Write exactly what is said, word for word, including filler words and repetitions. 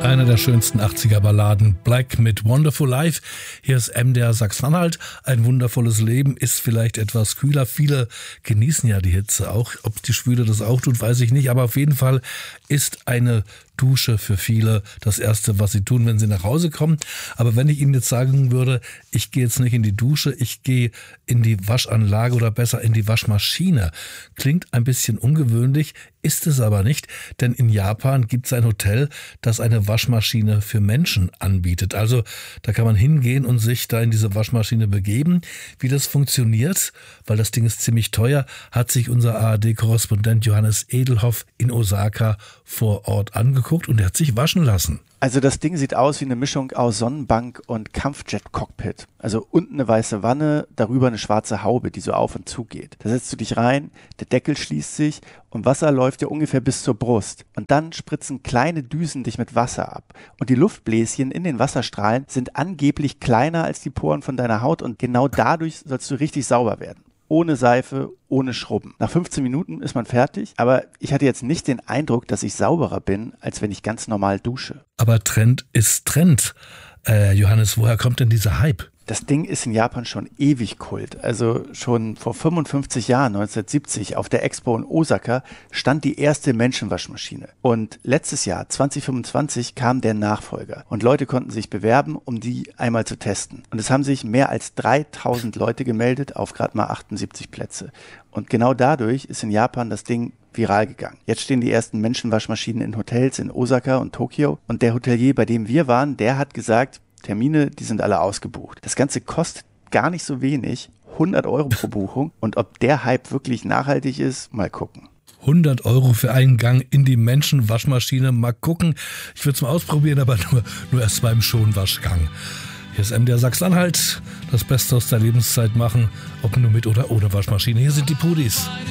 Einer der schönsten achtziger-Balladen, Black mit Wonderful Life. Hier ist M D R Sachsen-Anhalt. Ein wundervolles Leben ist vielleicht etwas kühler. Viele genießen ja die Hitze auch. Ob die Schwüle das auch tut, weiß ich nicht. Aber auf jeden Fall ist eine Dusche für viele das Erste, was sie tun, wenn sie nach Hause kommen. Aber wenn ich Ihnen jetzt sagen würde, ich gehe jetzt nicht in die Dusche, ich gehe in die Waschanlage oder besser in die Waschmaschine, klingt ein bisschen ungewöhnlich, ist es aber nicht, denn in Japan gibt es ein Hotel, das eine Waschmaschine für Menschen anbietet. Also da kann man hingehen und sich da in diese Waschmaschine begeben. Wie das funktioniert, weil das Ding ist ziemlich teuer, hat sich unser A R D-Korrespondent Johannes Edelhoff in Osaka vor Ort angeguckt und er hat sich waschen lassen. Also das Ding sieht aus wie eine Mischung aus Sonnenbank und Kampfjet-Cockpit. Also unten eine weiße Wanne, darüber eine schwarze Haube, die so auf und zu geht. Da setzt du dich rein, der Deckel schließt sich und Wasser läuft dir ungefähr bis zur Brust. Und dann spritzen kleine Düsen dich mit Wasser ab. Und die Luftbläschen in den Wasserstrahlen sind angeblich kleiner als die Poren von deiner Haut und genau dadurch sollst du richtig sauber werden. Ohne Seife, ohne Schrubben. Nach fünfzehn Minuten ist man fertig, aber ich hatte jetzt nicht den Eindruck, dass ich sauberer bin, als wenn ich ganz normal dusche. Aber Trend ist Trend. Äh, Johannes, woher kommt denn dieser Hype? Das Ding ist in Japan schon ewig Kult. Also schon vor fünfundfünfzig Jahren, neunzehnhundertsiebzig, auf der Expo in Osaka stand die erste Menschenwaschmaschine. Und letztes Jahr, zwanzig fünfundzwanzig, kam der Nachfolger. Und Leute konnten sich bewerben, um die einmal zu testen. Und es haben sich mehr als dreitausend Leute gemeldet auf gerade mal achtundsiebzig Plätze. Und genau dadurch ist in Japan das Ding viral gegangen. Jetzt stehen die ersten Menschenwaschmaschinen in Hotels in Osaka und Tokio. Und der Hotelier, bei dem wir waren, der hat gesagt, Termine, die sind alle ausgebucht. Das Ganze kostet gar nicht so wenig, hundert Euro pro Buchung. Und ob der Hype wirklich nachhaltig ist, mal gucken. hundert Euro für einen Gang in die Menschenwaschmaschine, mal gucken. Ich würde es mal ausprobieren, aber nur, nur erst beim Schonwaschgang. Hier ist M D R Sachsen-Anhalt, das Beste aus der Lebenszeit machen, ob nur mit oder ohne Waschmaschine. Hier sind die Pudis.